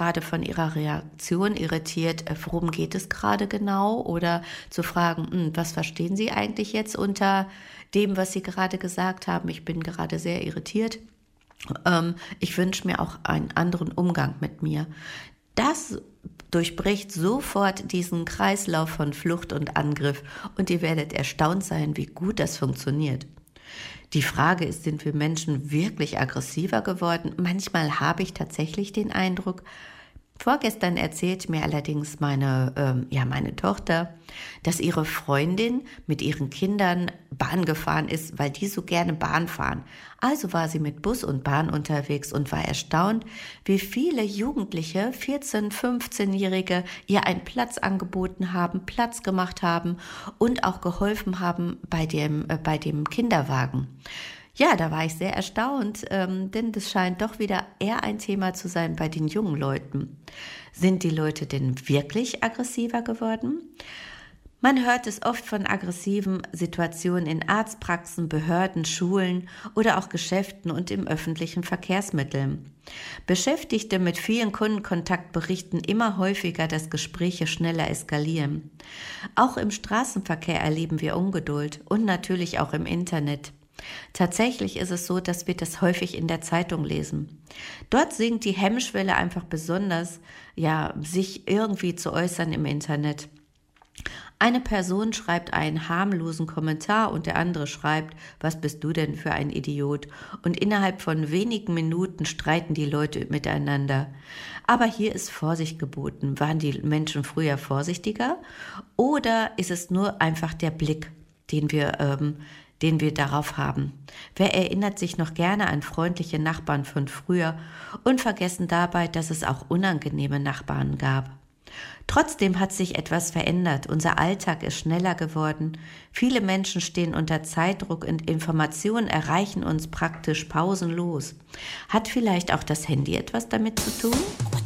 gerade von ihrer Reaktion irritiert, worum geht es gerade genau? Oder zu fragen, was verstehen Sie eigentlich jetzt unter dem, was Sie gerade gesagt haben? Ich bin gerade sehr irritiert. Ich wünsche mir auch einen anderen Umgang mit mir. Das durchbricht sofort diesen Kreislauf von Flucht und Angriff und ihr werdet erstaunt sein, wie gut das funktioniert. Die Frage ist, sind wir Menschen wirklich aggressiver geworden? Manchmal habe ich tatsächlich den Eindruck. Vorgestern erzählte mir allerdings meine Tochter, dass ihre Freundin mit ihren Kindern Bahn gefahren ist, weil die so gerne Bahn fahren. Also war sie mit Bus und Bahn unterwegs und war erstaunt, wie viele Jugendliche, 14-, 15-Jährige, ihr einen Platz angeboten haben, Platz gemacht haben und auch geholfen haben bei dem Kinderwagen. Ja, da war ich sehr erstaunt, denn das scheint doch wieder eher ein Thema zu sein bei den jungen Leuten. Sind die Leute denn wirklich aggressiver geworden? Man hört es oft von aggressiven Situationen in Arztpraxen, Behörden, Schulen oder auch Geschäften und im öffentlichen Verkehrsmitteln. Beschäftigte mit vielen Kundenkontakt berichten immer häufiger, dass Gespräche schneller eskalieren. Auch im Straßenverkehr erleben wir Ungeduld und natürlich auch im Internet. Tatsächlich ist es so, dass wir das häufig in der Zeitung lesen. Dort sinkt die Hemmschwelle einfach besonders, sich irgendwie zu äußern im Internet. Eine Person schreibt einen harmlosen Kommentar und der andere schreibt, was bist du denn für ein Idiot? Und innerhalb von wenigen Minuten streiten die Leute miteinander. Aber hier ist Vorsicht geboten. Waren die Menschen früher vorsichtiger? Oder ist es nur einfach der Blick, den wir darauf haben? Wer erinnert sich noch gerne an freundliche Nachbarn von früher und vergessen dabei, dass es auch unangenehme Nachbarn gab? Trotzdem hat sich etwas verändert. Unser Alltag ist schneller geworden. Viele Menschen stehen unter Zeitdruck und Informationen erreichen uns praktisch pausenlos. Hat vielleicht auch das Handy etwas damit zu tun?